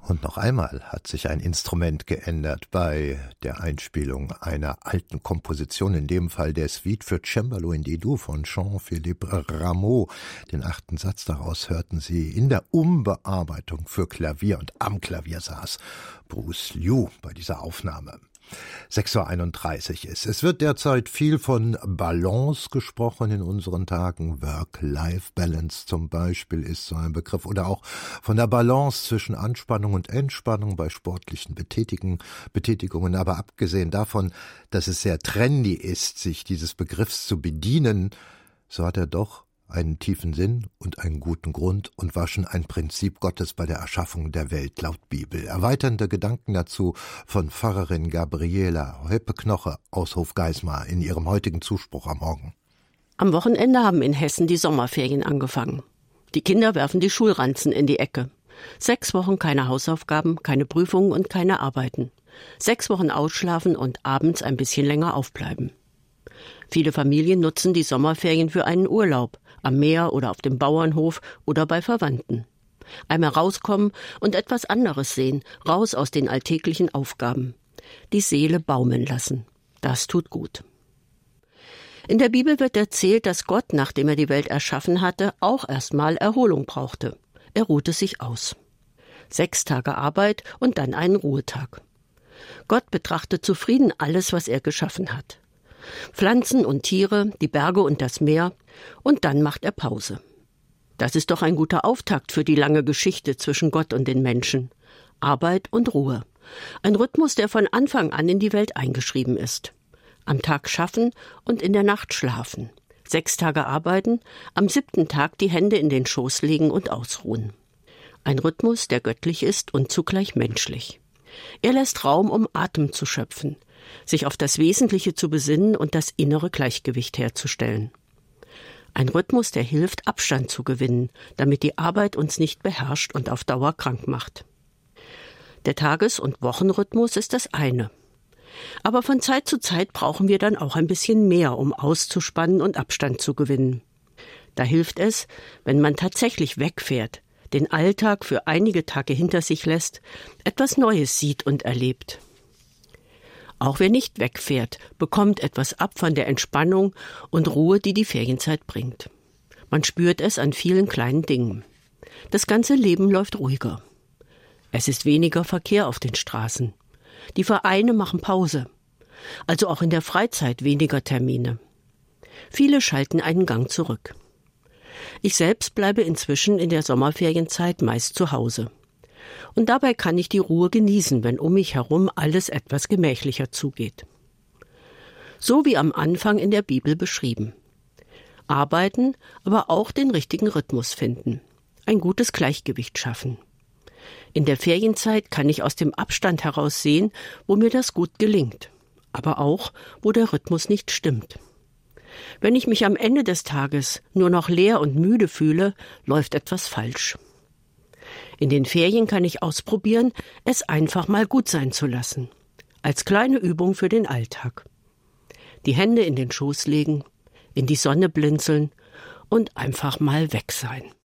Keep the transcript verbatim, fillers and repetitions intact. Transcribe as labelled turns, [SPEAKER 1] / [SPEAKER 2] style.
[SPEAKER 1] Und noch einmal hat sich ein Instrument geändert bei der Einspielung einer alten Komposition, in dem Fall der Suite für Cembalo in D-Dur von Jean-Philippe Rameau. Den achten Satz daraus hörten Sie in der Umbearbeitung für Klavier, und am Klavier saß Bruce Liu bei dieser Aufnahme. sechs Uhr einunddreißig ist. Es wird derzeit viel von Balance gesprochen in unseren Tagen. Work-Life-Balance zum Beispiel ist so ein Begriff. Oder auch von der Balance zwischen Anspannung und Entspannung bei sportlichen Betätigen, Betätigungen. Aber abgesehen davon, dass es sehr trendy ist, sich dieses Begriffs zu bedienen, so hat er doch einen tiefen Sinn und einen guten Grund und war schon ein Prinzip Gottes bei der Erschaffung der Welt laut Bibel. Erweiternde Gedanken dazu von Pfarrerin Gabriela Hoppe-Knoche aus Hofgeismar in ihrem heutigen Zuspruch am Morgen.
[SPEAKER 2] Am Wochenende haben in Hessen die Sommerferien angefangen. Die Kinder werfen die Schulranzen in die Ecke. Sechs Wochen keine Hausaufgaben, keine Prüfungen und keine Arbeiten. Sechs Wochen ausschlafen und abends ein bisschen länger aufbleiben. Viele Familien nutzen die Sommerferien für einen Urlaub, am Meer oder auf dem Bauernhof oder bei Verwandten. Einmal rauskommen und etwas anderes sehen, raus aus den alltäglichen Aufgaben. Die Seele baumeln lassen. Das tut gut. In der Bibel wird erzählt, dass Gott, nachdem er die Welt erschaffen hatte, auch erstmal Erholung brauchte. Er ruhte sich aus. Sechs Tage Arbeit und dann einen Ruhetag. Gott betrachtet zufrieden alles, was er geschaffen hat. Pflanzen und Tiere, die Berge und das Meer, und dann macht er Pause. Das ist doch ein guter Auftakt für die lange Geschichte zwischen Gott und den Menschen. Arbeit und Ruhe. Ein Rhythmus, der von Anfang an in die Welt eingeschrieben ist. Am Tag schaffen und in der Nacht schlafen. Sechs Tage arbeiten, am siebten Tag die Hände in den Schoß legen und ausruhen. Ein Rhythmus, der göttlich ist und zugleich menschlich. Er lässt Raum, um Atem zu schöpfen, sich auf das Wesentliche zu besinnen und das innere Gleichgewicht herzustellen. Ein Rhythmus, der hilft, Abstand zu gewinnen, damit die Arbeit uns nicht beherrscht und auf Dauer krank macht. Der Tages- und Wochenrhythmus ist das eine. Aber von Zeit zu Zeit brauchen wir dann auch ein bisschen mehr, um auszuspannen und Abstand zu gewinnen. Da hilft es, wenn man tatsächlich wegfährt, den Alltag für einige Tage hinter sich lässt, etwas Neues sieht und erlebt. Auch wer nicht wegfährt, bekommt etwas ab von der Entspannung und Ruhe, die die Ferienzeit bringt. Man spürt es an vielen kleinen Dingen. Das ganze Leben läuft ruhiger. Es ist weniger Verkehr auf den Straßen. Die Vereine machen Pause. Also auch in der Freizeit weniger Termine. Viele schalten einen Gang zurück. Ich selbst bleibe inzwischen in der Sommerferienzeit meist zu Hause. Und dabei kann ich die Ruhe genießen, wenn um mich herum alles etwas gemächlicher zugeht. So wie am Anfang in der Bibel beschrieben. Arbeiten, aber auch den richtigen Rhythmus finden. Ein gutes Gleichgewicht schaffen. In der Ferienzeit kann ich aus dem Abstand heraus sehen, wo mir das gut gelingt. Aber auch, wo der Rhythmus nicht stimmt. Wenn ich mich am Ende des Tages nur noch leer und müde fühle, läuft etwas falsch. In den Ferien kann ich ausprobieren, es einfach mal gut sein zu lassen. Als kleine Übung für den Alltag. Die Hände in den Schoß legen, in die Sonne blinzeln und einfach mal weg sein.